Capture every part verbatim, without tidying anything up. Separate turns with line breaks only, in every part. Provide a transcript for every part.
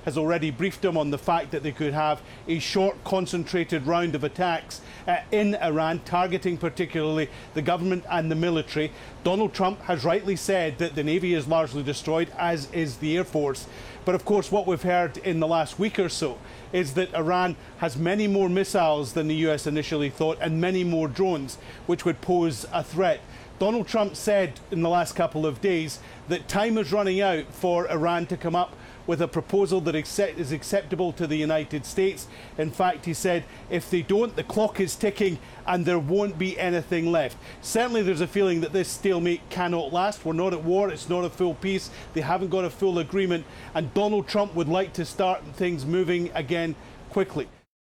has already briefed him on the fact that they could have a short, concentrated round of attacks uh, in Iran, targeting particularly the government and the military. Donald Trump has rightly said that the Navy is largely destroyed, as is the Air Force. But of course, what we've heard in the last week or so is that Iran has many more missiles than the U S initially thought, and many more drones, which would pose a threat. Donald Trump said in the last couple of days that time is running out for Iran to come up with a proposal that is acceptable to the United States. In fact, he said if they don't, the clock is ticking and there won't be anything left. Certainly there's a feeling that this stalemate cannot last. We're not at war, it's not a full peace, they haven't got a full agreement, and Donald Trump would like to start things moving again quickly.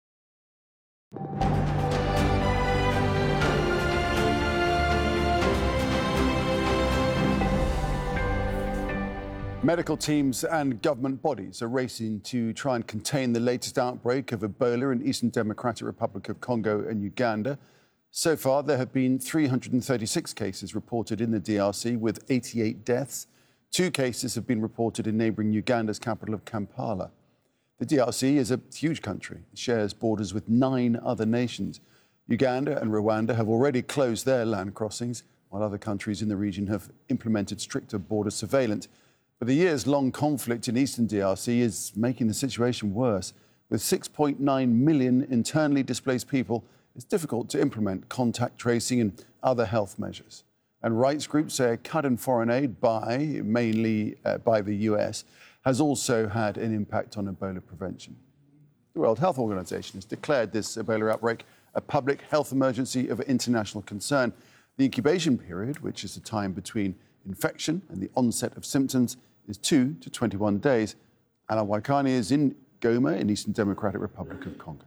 Medical teams and government bodies are racing to try and contain the latest outbreak of Ebola in Eastern Democratic Republic of Congo and Uganda. So far, there have been three hundred thirty-six cases reported in the D R C, with eighty-eight deaths. Two cases have been reported in neighbouring Uganda's capital of Kampala. The D R C is a huge country. It shares borders with nine other nations. Uganda and Rwanda have already closed their land crossings, while other countries in the region have implemented stricter border surveillance. But the years-long conflict in eastern D R C is making the situation worse. With six point nine million internally displaced people, it's difficult to implement contact tracing and other health measures. And rights groups say a cut in foreign aid by, mainly uh, by the U S, has also had an impact on Ebola prevention. The World Health Organization has declared this Ebola outbreak a public health emergency of international concern. The incubation period, which is the time between infection and the onset of symptoms, is two to twenty-one days. Alan Waikani is in Goma in Eastern Democratic Republic of Congo.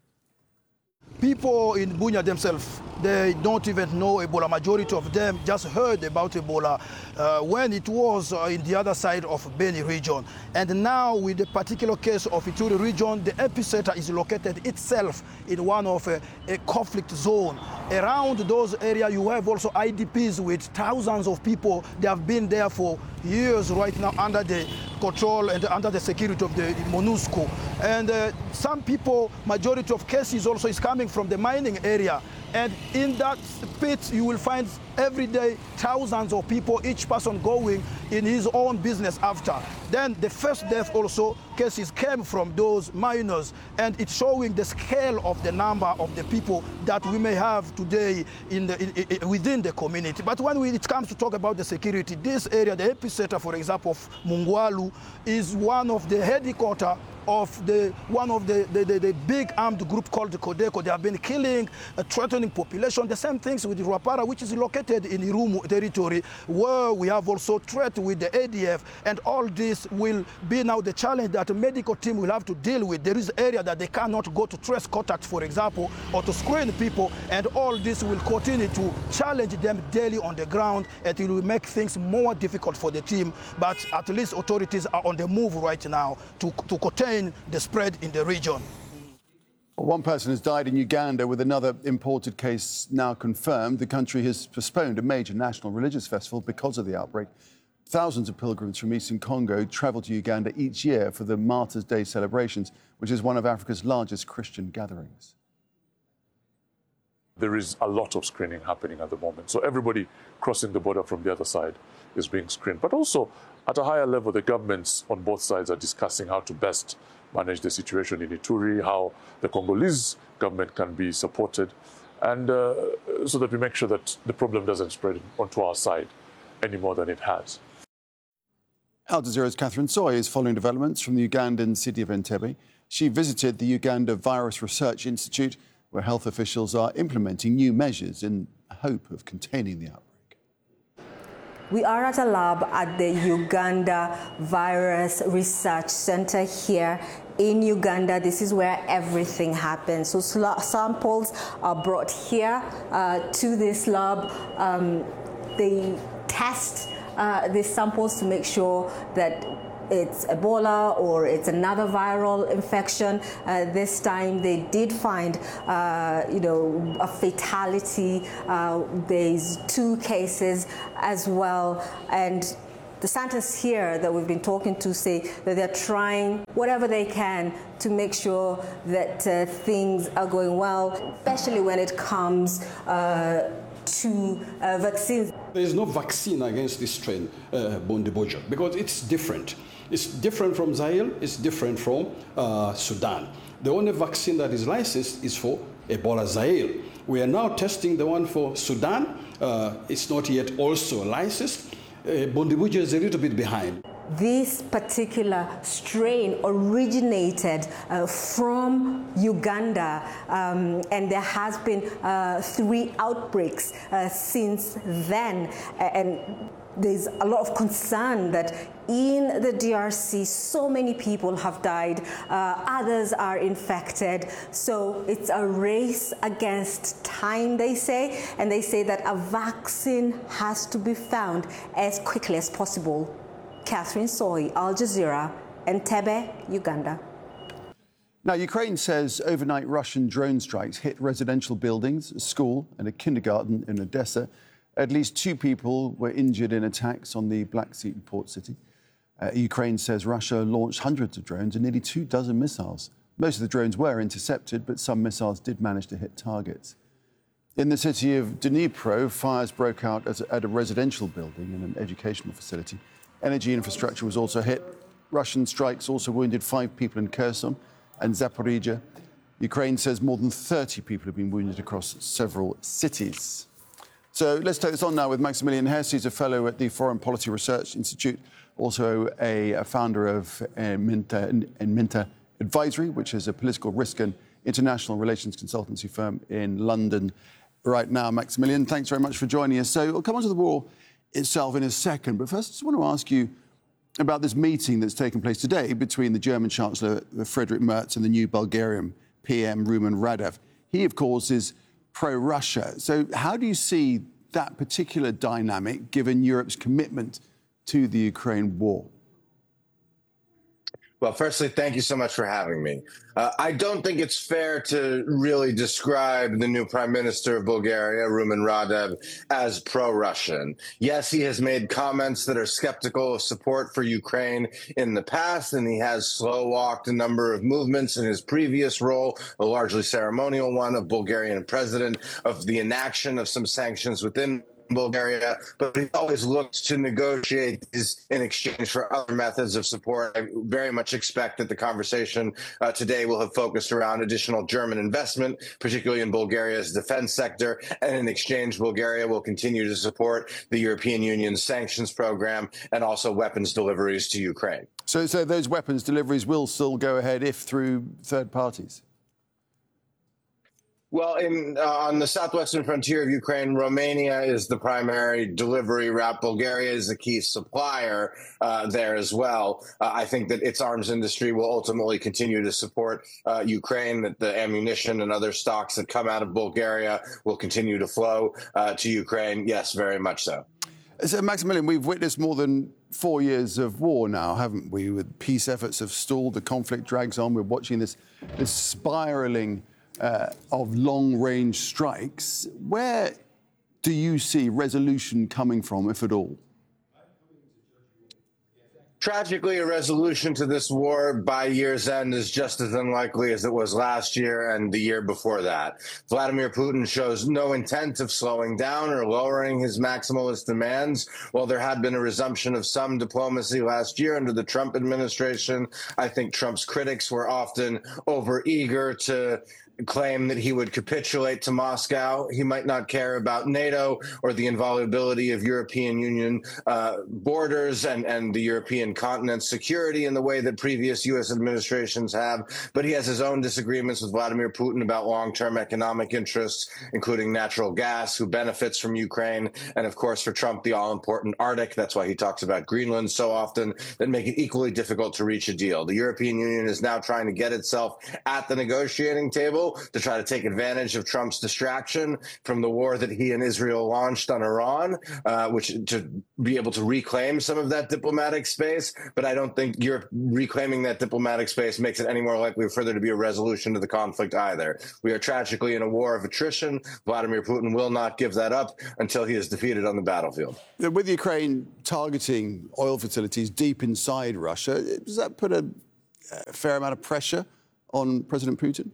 People in Bunia themselves, they don't even know Ebola. Majority of them just heard about Ebola uh, when it was uh, in the other side of Beni region. And now with the particular case of Ituri region, the epicenter is located itself in one of a, a conflict zone. Around those areas, you have also I D Ps with thousands of people. They have been there for years right now under the control and under the security of the MONUSCO. And uh, some people, majority of cases also is coming from the mining area. And in that pit, you will find every day thousands of people, each person going in his own business after. Then the first death also cases came from those miners, and it's showing the scale of the number of the people that we may have today in the, in, in, within the community. But when we, it comes to talk about the security, this area, the epicenter, for example, of Mungwalu, is one of the headquarters of the one of the, the, the, the big armed group called the Codeco. They have been killing, uh, threatening population. The same things with Rwapara, which is located in Irumu territory, where we have also threat with the A D F. And all this will be now the challenge that a medical team will have to deal with. There is an area that they cannot go to trace contact, for example, or to screen people. And all this will continue to challenge them daily on the ground, and it will make things more difficult for the team. But at least authorities are on the move right now to, to contain the spread in the region.
One person has died in Uganda, with another imported case now confirmed. The country has postponed a major national religious festival because of the outbreak. Thousands of pilgrims from eastern Congo travel to Uganda each year for the Martyrs' Day celebrations, which is one of Africa's largest Christian gatherings.
There is a lot of screening happening at the moment. So everybody crossing the border from the other side is being screened. But also, at a higher level, the governments on both sides are discussing how to best manage the situation in Ituri, how the Congolese government can be supported, and uh, so that we make sure that the problem doesn't spread onto our side any more than it has.
Al Jazeera's Catherine Soy is following developments from the Ugandan city of Entebbe. She visited the Uganda Virus Research Institute, where health officials are implementing new measures in hope of containing the outbreak.
We are at a lab at the Uganda Virus Research Center here in Uganda. This is where everything happens. So samples are brought here uh, to this lab. Um, they test uh, these samples to make sure that it's Ebola or it's another viral infection. Uh, this time they did find, uh, you know, a fatality. Uh, there's two cases as well. And the scientists here that we've been talking to say that they're trying whatever they can to make sure that uh, things are going well, especially when it comes uh, to uh, vaccines.
There is no vaccine against this strain, uh, Bundibugyo, because it's different. It's different from Zaire, it's different from uh, Sudan. The only vaccine that is licensed is for Ebola Zaire. We are now testing the one for Sudan. Uh, it's not yet also licensed. Uh, Bundibugyo is a little bit behind.
This particular strain originated uh, from Uganda, um, and there has been uh, three outbreaks uh, since then. And there's a lot of concern that in the D R C, so many people have died, uh, others are infected. So it's a race against time, they say, and they say that a vaccine has to be found as quickly as possible. Catherine Soy, Al Jazeera, Entebbe, Uganda.
Now, Ukraine says overnight Russian drone strikes hit residential buildings, a school and a kindergarten in Odessa. At least two people were injured in attacks on the Black Sea port city. Uh, Ukraine says Russia launched hundreds of drones and nearly two dozen missiles. Most of the drones were intercepted, but some missiles did manage to hit targets. In the city of Dnipro, fires broke out at a residential building and an educational facility. Energy infrastructure was also hit. Russian strikes also wounded five people in Kherson and Zaporizhia. Ukraine says more than thirty people have been wounded across several cities. So let's take this on now with Maximilian Hess. He's a fellow at the Foreign Policy Research Institute, also a, a founder of uh, Minta, Minta Advisory, which is a political risk and international relations consultancy firm in London right now. Maximilian, thanks very much for joining us. So we'll come on to the war itself in a second. But first, I just want to ask you about this meeting that's taken place today between the German Chancellor, Friedrich Merz, and the new Bulgarian P M, Rumen Radev. He, of course, is pro-Russia. So how do you see that particular dynamic, given Europe's commitment to the Ukraine war?
Well, firstly, thank you so much for having me. Uh, I don't think it's fair to really describe the new Prime Minister of Bulgaria, Rumen Radev, as pro-Russian. Yes, he has made comments that are skeptical of support for Ukraine in the past, and he has slow-walked a number of movements in his previous role, a largely ceremonial one of Bulgarian president, of the inaction of some sanctions within Bulgaria, but he always looks to negotiate these in exchange for other methods of support. I very much expect that the conversation uh, today will have focused around additional German investment, particularly in Bulgaria's defense sector, and in exchange, Bulgaria will continue to support the European Union's sanctions program and also weapons deliveries to Ukraine.
So, so those weapons deliveries will still go ahead if through third parties?
Well, in, uh, on the southwestern frontier of Ukraine, Romania is the primary delivery route. Bulgaria is a key supplier uh, there as well. Uh, I think that its arms industry will ultimately continue to support uh, Ukraine, that the ammunition and other stocks that come out of Bulgaria will continue to flow uh, to Ukraine. Yes, very much so.
So, Maximilian, we've witnessed more than four years of war now, haven't we? With peace efforts have stalled, the conflict drags on. We're watching this, this spiralling Uh, of long-range strikes. Where do you see resolution coming from, if at all?
Tragically, a resolution to this war by year's end is just as unlikely as it was last year and the year before that. Vladimir Putin shows no intent of slowing down or lowering his maximalist demands. While there had been a resumption of some diplomacy last year under the Trump administration, I think Trump's critics were often overeager to claim that he would capitulate to Moscow. He might not care about NATO or the inviolability of European Union uh, borders and, and the European continent's security in the way that previous U S administrations have, but he has his own disagreements with Vladimir Putin about long-term economic interests, including natural gas, who benefits from Ukraine, and of course for Trump, the all-important Arctic. That's why he talks about Greenland so often, that make it equally difficult to reach a deal. The European Union is now trying to get itself at the negotiating table, deal to try to take advantage of Trump's distraction from the war that he and Israel launched on Iran, uh, which to be able to reclaim some of that diplomatic space. But I don't think Europe reclaiming that diplomatic space makes it any more likely for there to be a resolution to the conflict either. We are tragically in a war of attrition. Vladimir Putin will not give that up until he is defeated on the battlefield.
With Ukraine targeting oil facilities deep inside Russia, does that put a, a fair amount of pressure on President Putin?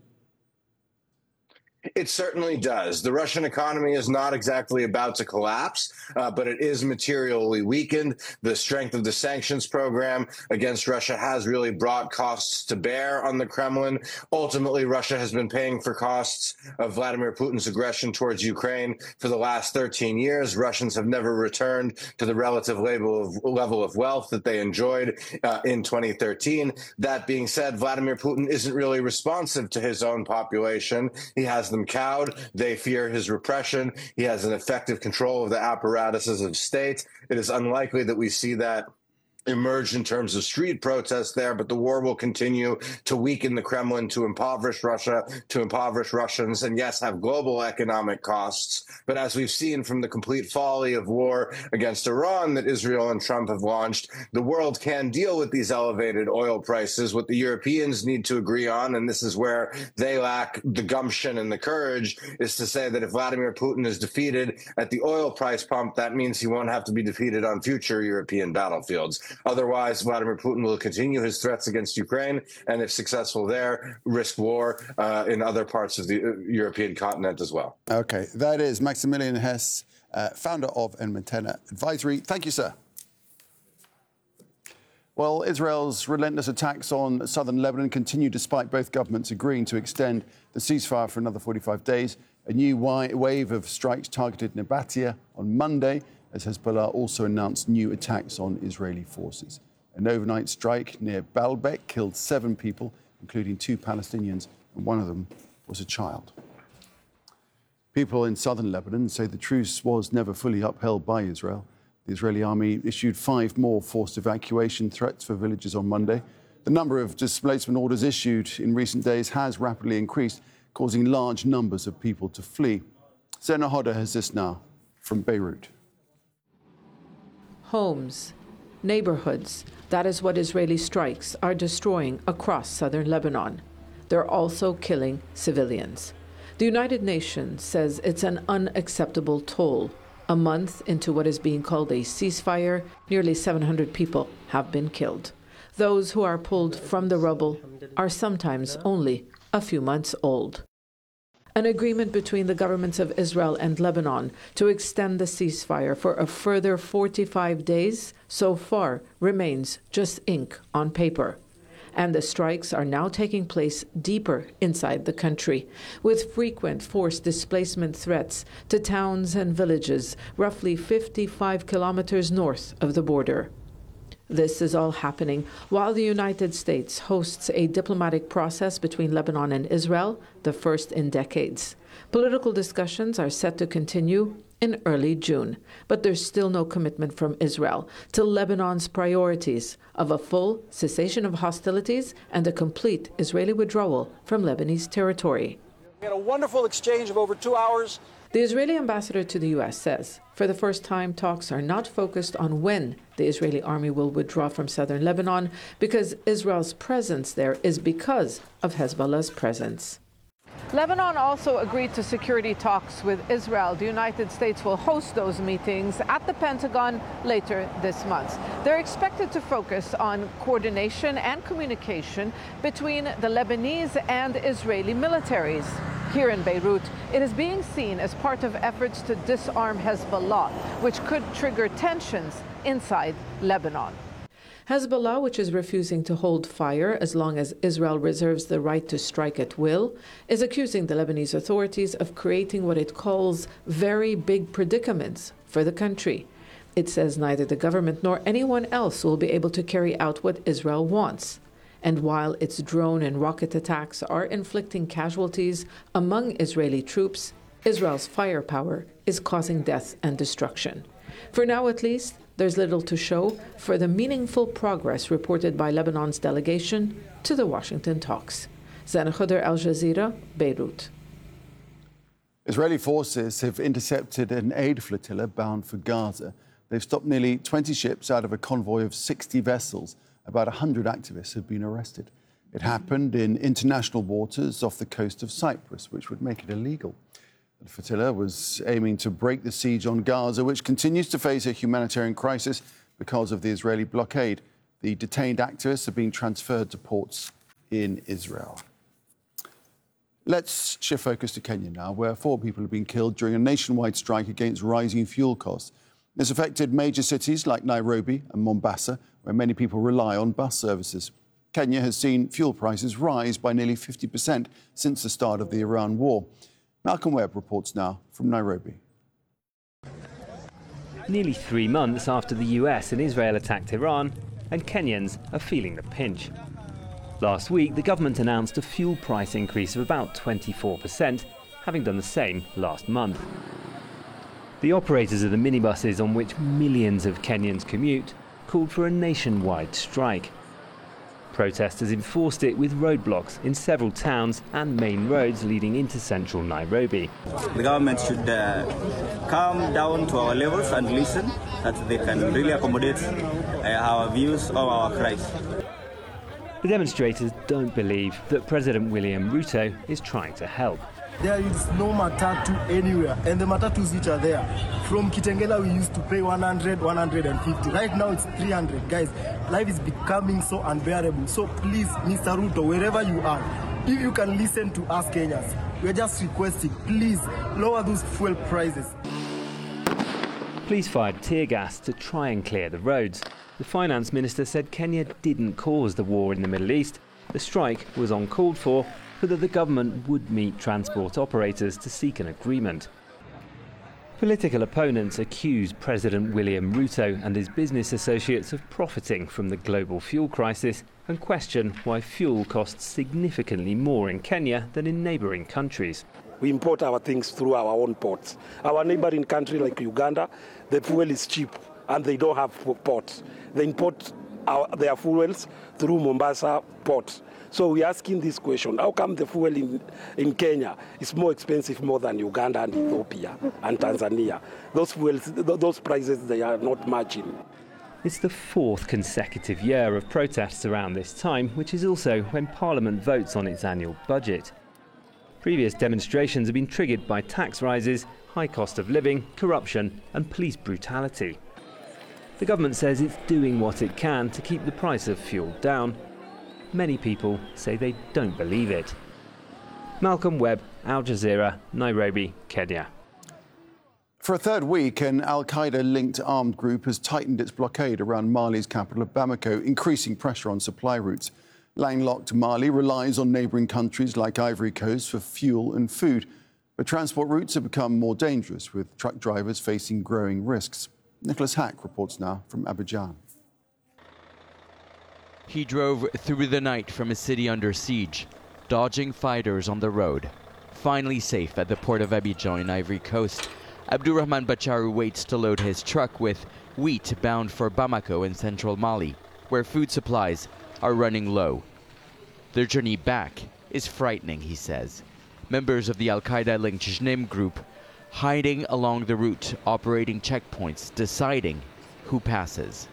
It certainly does. The Russian economy is not exactly about to collapse, uh, but it is materially weakened. The strength of the sanctions program against Russia has really brought costs to bear on the Kremlin. Ultimately, Russia has been paying for costs of Vladimir Putin's aggression towards Ukraine for the last thirteen years. Russians have never returned to the relative level of, level of wealth that they enjoyed uh, in twenty thirteen. That being said, Vladimir Putin isn't really responsive to his own population. He has them cowed. They fear his repression. He has an effective control of the apparatuses of state. It is unlikely that we see that emerge in terms of street protests there, but the war will continue to weaken the Kremlin, to impoverish Russia, to impoverish Russians, and yes, have global economic costs. But as we've seen from the complete folly of war against Iran that Israel and Trump have launched, the world can deal with these elevated oil prices. What the Europeans need to agree on, and this is where they lack the gumption and the courage, is to say that if Vladimir Putin is defeated at the oil price pump, that means he won't have to be defeated on future European battlefields. Otherwise, Vladimir Putin will continue his threats against Ukraine, and if successful there, risk war uh, in other parts of the uh, European continent as well.
OK, that is Maximilian Hess, uh, founder of Enmetena Advisory. Thank you, sir. Well, Israel's relentless attacks on southern Lebanon continue despite both governments agreeing to extend the ceasefire for another forty-five days. A new wave of strikes targeted Nabatea on Monday, as Hezbollah also announced new attacks on Israeli forces. An overnight strike near Baalbek killed seven people, including two Palestinians, and one of them was a child. People in southern Lebanon say the truce was never fully upheld by Israel. The Israeli army issued five more forced evacuation threats for villages on Monday. The number of displacement orders issued in recent days has rapidly increased, causing large numbers of people to flee. Zena Hodder has this now from Beirut.
Homes, neighborhoods, that is what Israeli strikes are destroying across southern Lebanon. They're also killing civilians. The United Nations says it's an unacceptable toll. A month into what is being called a ceasefire, nearly seven hundred people have been killed. Those who are pulled from the rubble are sometimes only a few months old. An agreement between the governments of Israel and Lebanon to extend the ceasefire for a further forty-five days so far remains just ink on paper. And the strikes are now taking place deeper inside the country, with frequent forced displacement threats to towns and villages roughly fifty-five kilometers north of the border. This is all happening while the United States hosts a diplomatic process between Lebanon and Israel, the first in decades. Political discussions are set to continue in early June, but there's still no commitment from Israel to Lebanon's priorities of a full cessation of hostilities and a complete Israeli withdrawal from Lebanese territory.
We had a wonderful exchange of over two hours.
The Israeli ambassador to the U S says, for the first time, talks are not focused on when the Israeli army will withdraw from southern Lebanon, because Israel's presence there is because of Hezbollah's presence. Lebanon also agreed to security talks with Israel. The United States will host those meetings at the Pentagon later this month. They're expected to focus on coordination and communication between the Lebanese and Israeli militaries. Here in Beirut, it is being seen as part of efforts to disarm Hezbollah, which could trigger tensions inside Lebanon. Hezbollah, which is refusing to hold fire as long as Israel reserves the right to strike at will, is accusing the Lebanese authorities of creating what it calls very big predicaments for the country. It says neither the government nor anyone else will be able to carry out what Israel wants. And while its drone and rocket attacks are inflicting casualties among Israeli troops, Israel's firepower is causing death and destruction. For now, at least, there's little to show for the meaningful progress reported by Lebanon's delegation to the Washington talks. Zana Khuder, Al Jazeera, Beirut.
Israeli forces have intercepted an aid flotilla bound for Gaza. They've stopped nearly twenty ships out of a convoy of sixty vessels. About one hundred activists have been arrested. It happened in international waters off the coast of Cyprus, which would make it illegal. The flotilla was aiming to break the siege on Gaza, which continues to face a humanitarian crisis because of the Israeli blockade. The detained activists are being transferred to ports in Israel. Let's shift focus to Kenya now, where four people have been killed during a nationwide strike against rising fuel costs. This affected major cities like Nairobi and Mombasa, where many people rely on bus services. Kenya has seen fuel prices rise by nearly fifty percent since the start of the Iran war. Malcolm Webb reports now from Nairobi.
Nearly three months after the U S and Israel attacked Iran, and Kenyans are feeling the pinch. Last week, the government announced a fuel price increase of about twenty-four percent, having done the same last month. The operators of the minibuses on which millions of Kenyans commute called for a nationwide strike. Protesters enforced it with roadblocks in several towns and main roads leading into central Nairobi.
The government should uh, come down to our levels and listen, that they can really accommodate uh, our views or our cries.
The demonstrators don't believe that President William Ruto is trying to help.
There is no matatu anywhere, and the matatus which are there, from Kitengela we used to pay one hundred, one hundred fifty. Right now it's three hundred. Guys, life is becoming so unbearable. So please, Mister Ruto, wherever you are, if you can listen to us Kenyans, we are just requesting, please lower those fuel prices.
Police fired tear gas to try and clear the roads. The finance minister said Kenya didn't cause the war in the Middle East. The strike was uncalled for, but that the government would meet transport operators to seek an agreement. Political opponents accuse President William Ruto and his business associates of profiting from the global fuel crisis and question why fuel costs significantly more in Kenya than in neighbouring countries.
We import our things through our own ports. Our neighbouring country like Uganda, the fuel is cheap and they don't have ports. They import our, their fuels through Mombasa port. So we're asking this question, how come the fuel in, in Kenya is more expensive more than Uganda and Ethiopia and Tanzania? Those fuels, those prices, they are not matching.
It's the fourth consecutive year of protests around this time, which is also when Parliament votes on its annual budget. Previous demonstrations have been triggered by tax rises, high cost of living, corruption and police brutality. The government says it's doing what it can to keep the price of fuel down. Many people say they don't believe it. Malcolm Webb, Al Jazeera, Nairobi, Kenya.
For a third week, an al-Qaeda-linked armed group has tightened its blockade around Mali's capital of Bamako, increasing pressure on supply routes. Landlocked Mali relies on neighbouring countries like Ivory Coast for fuel and food, but transport routes have become more dangerous, with truck drivers facing growing risks. Nicholas Hack reports now from Abidjan.
He drove through the night from a city under siege, dodging fighters on the road. Finally safe at the port of Abidjan in Ivory Coast, Abdurrahman Bacharu waits to load his truck with wheat bound for Bamako in central Mali, where food supplies are running low. Their journey back is frightening, he says. Members of the al-Qaeda-linked Jnim group hiding along the route, operating checkpoints, deciding who passes.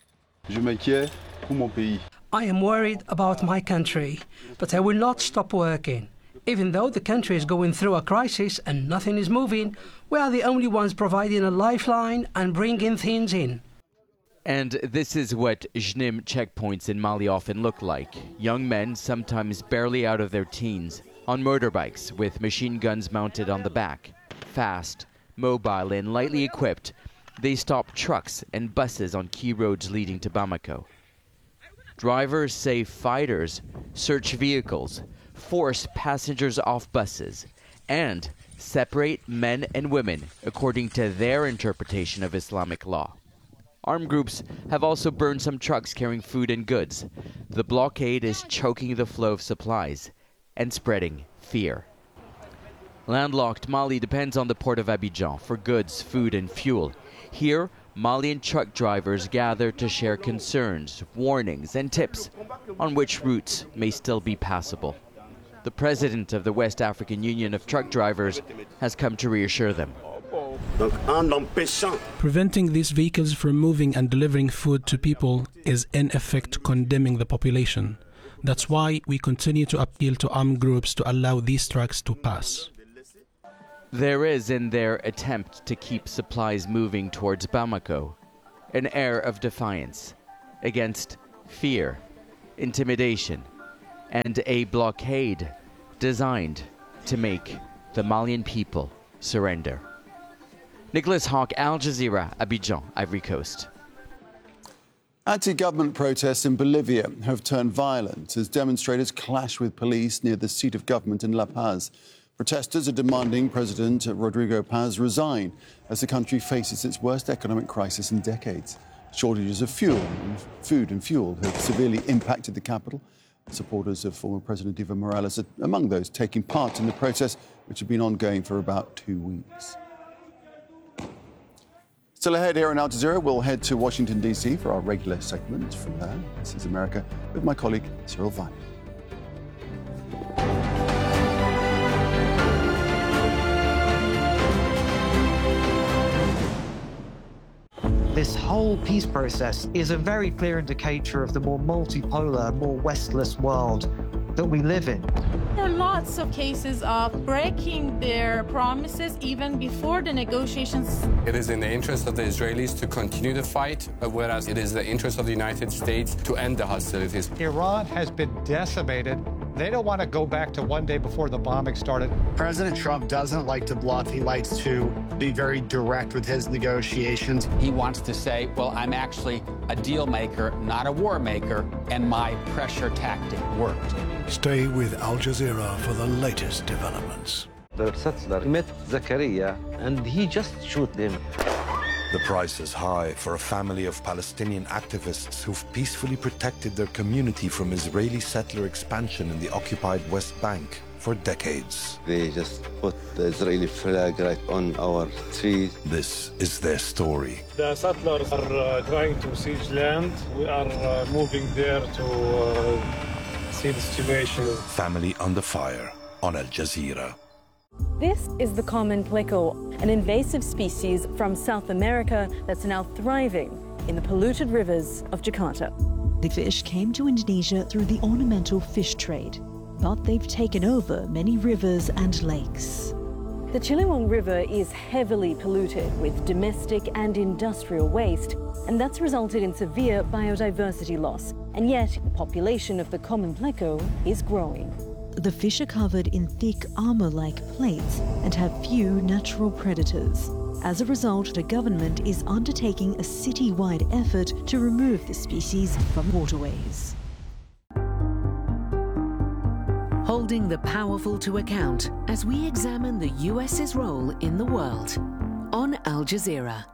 I am worried about my country, but I will not stop working. Even though the country is going through a crisis and nothing is moving, we are the only ones providing a lifeline and bringing things in.
And this is what Jnim checkpoints in Mali often look like. Young men, sometimes barely out of their teens, on motorbikes with machine guns mounted on the back. Fast, mobile and lightly equipped, they stop trucks and buses on key roads leading to Bamako. Drivers say fighters search vehicles, force passengers off buses, and separate men and women according to their interpretation of Islamic law. Armed groups have also burned some trucks carrying food and goods. The blockade is choking the flow of supplies and spreading fear. Landlocked Mali depends on the port of Abidjan for goods, food and fuel. Here, Malian truck drivers gather to share concerns, warnings and tips on which routes may still be passable. The president of the West African Union of Truck Drivers has come to reassure them.
Preventing these vehicles from moving and delivering food to people is in effect condemning the population. That's why we continue to appeal to armed groups to allow these trucks to pass.
There is, in their attempt to keep supplies moving towards Bamako, an air of defiance against fear, intimidation, and a blockade designed to make the Malian people surrender. Nicholas Hawk, Al Jazeera, Abidjan, Ivory Coast.
Anti-government protests in Bolivia have turned violent as demonstrators clash with police near the seat of government in La Paz. Protesters are demanding President Rodrigo Paz resign as the country faces its worst economic crisis in decades. Shortages of fuel, and food and fuel have severely impacted the capital. Supporters of former President Evo Morales are among those taking part in the protests, which have been ongoing for about two weeks. Still ahead here on Al Jazeera, we'll head to Washington, D C for our regular segment. From there, This is America with my colleague Cyril Vine.
This whole peace process is a very clear indicator of the more multipolar, more Westless world that we live in.
There are lots of cases of breaking their promises even before the negotiations.
It is in the interest of the Israelis to continue the fight, whereas it is the interest of the United States to end the hostilities.
Iran has been decimated. They don't want to go back to one day before the bombing started.
President Trump doesn't like to bluff. He likes to be very direct with his negotiations.
He wants to say, well, I'm actually a deal maker, not a war maker, and my pressure tactic worked.
Stay with Al Jazeera for the latest developments.
The settler met Zakaria and he just shot them.
The price is high for a family of Palestinian activists who've peacefully protected their community from Israeli settler expansion in the occupied West Bank for decades.
They just put the Israeli flag right on our trees.
This is their story.
The settlers are uh, trying to siege land. We are uh, moving there to uh, see the situation.
Family under fire on Al Jazeera.
This is the common pleco, an invasive species from South America that's now thriving in the polluted rivers of Jakarta.
The fish came to Indonesia through the ornamental fish trade, but they've taken over many rivers and lakes.
The Ciliwung River is heavily polluted with domestic and industrial waste, and that's resulted in severe biodiversity loss. And yet, the population of the common pleco is growing.
The fish are covered in thick armor-like plates and have few natural predators. As a result, the government is undertaking a city-wide effort to remove the species from waterways.
Holding the powerful to account as we examine the U S's role in the world. On Al Jazeera.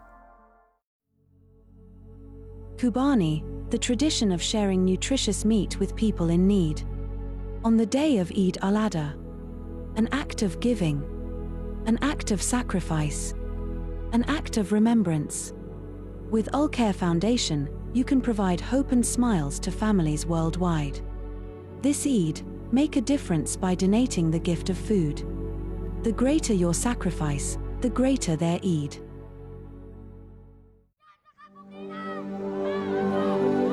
Kubani, the tradition of sharing nutritious meat with people in need. On the day of Eid al-Adha, an act of giving, an act of sacrifice, an act of remembrance. With Al-Khair Foundation, you can provide hope and smiles to families worldwide. This Eid, make a difference by donating the gift of food. The greater your sacrifice, the greater their Eid.